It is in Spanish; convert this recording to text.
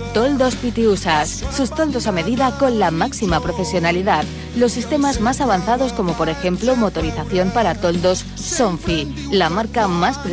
Toldos Pitiusas. Sus toldos a medida con la máxima profesionalidad. Los sistemas más avanzados como por ejemplo motorización para toldos Sonfi, la marca más